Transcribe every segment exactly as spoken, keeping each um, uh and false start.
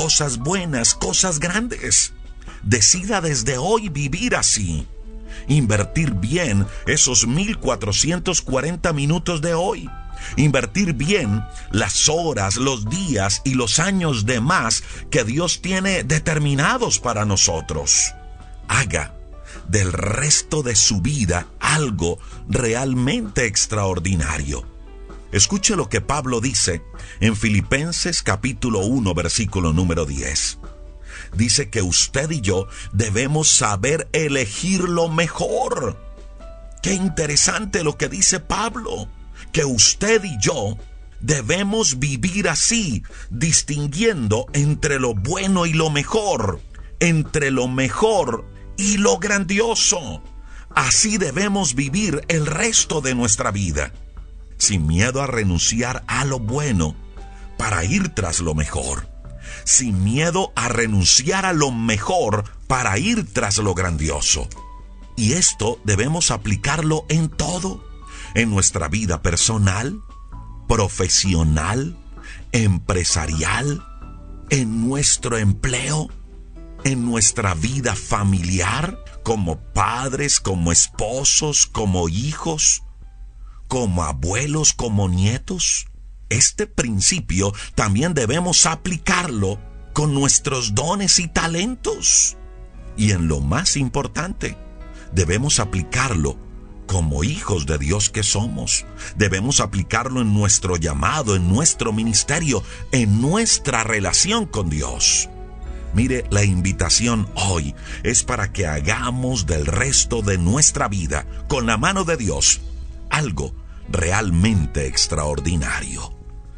cosas buenas, cosas grandes. Decida desde hoy vivir así. Invertir bien esos mil cuatrocientos cuarenta minutos de hoy. Invertir bien las horas, los días y los años de más que Dios tiene determinados para nosotros. Haga del resto de su vida algo realmente extraordinario. Escuche lo que Pablo dice en Filipenses capítulo uno, versículo número diez. Dice que usted y yo debemos saber elegir lo mejor. Qué interesante lo que dice Pablo, que usted y yo debemos vivir así, distinguiendo entre lo bueno y lo mejor, entre lo mejor y lo grandioso. Así debemos vivir el resto de nuestra vida, sin miedo a renunciar a lo bueno para ir tras lo mejor, sin miedo a renunciar a lo mejor para ir tras lo grandioso. Y esto debemos aplicarlo en todo, en nuestra vida personal, profesional, empresarial, en nuestro empleo, en nuestra vida familiar, como padres, como esposos, como hijos, como abuelos, como nietos. Este principio también debemos aplicarlo con nuestros dones y talentos. Y en lo más importante, debemos aplicarlo como hijos de Dios que somos. Debemos aplicarlo en nuestro llamado, en nuestro ministerio, en nuestra relación con Dios. Mire, la invitación hoy es para que hagamos del resto de nuestra vida, con la mano de Dios, algo realmente extraordinario.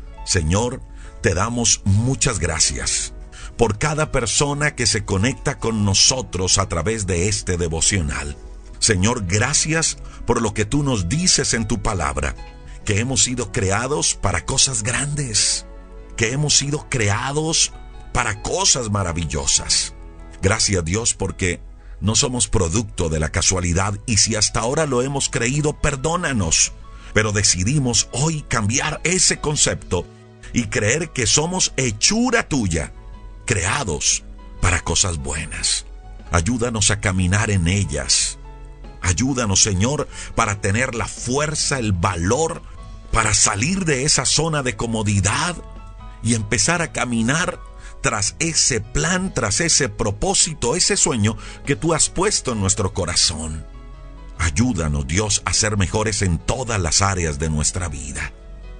Señor, te damos muchas gracias por cada persona que se conecta con nosotros a través de este devocional. Señor, gracias por lo que tú nos dices en tu palabra, que hemos sido creados para cosas grandes, que hemos sido creados para cosas maravillosas. Gracias, Dios, porque no somos producto de la casualidad, y si hasta ahora lo hemos creído, perdónanos. Pero decidimos hoy cambiar ese concepto y creer que somos hechura tuya, creados para cosas buenas. Ayúdanos a caminar en ellas. Ayúdanos, Señor, para tener la fuerza, el valor, para salir de esa zona de comodidad y empezar a caminar tras ese plan, tras ese propósito, ese sueño que tú has puesto en nuestro corazón. Ayúdanos, Dios, a ser mejores en todas las áreas de nuestra vida.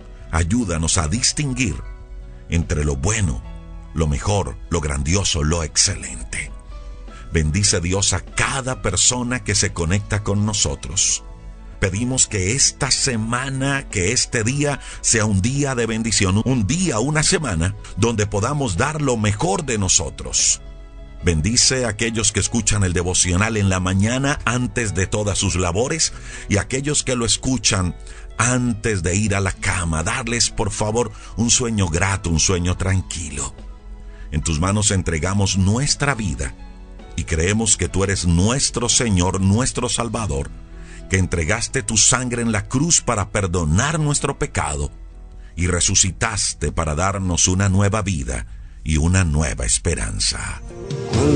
Ayúdanos a distinguir entre lo bueno, lo mejor, lo grandioso, lo excelente. Bendice, Dios, a cada persona que se conecta con nosotros. Pedimos que esta semana, que este día sea un día de bendición, un día, una semana, donde podamos dar lo mejor de nosotros. Bendice a aquellos que escuchan el devocional en la mañana antes de todas sus labores, y a aquellos que lo escuchan antes de ir a la cama. Darles, por favor, un sueño grato, un sueño tranquilo. En tus manos entregamos nuestra vida y creemos que tú eres nuestro Señor, nuestro Salvador, que entregaste tu sangre en la cruz para perdonar nuestro pecado y resucitaste para darnos una nueva vida y una nueva esperanza.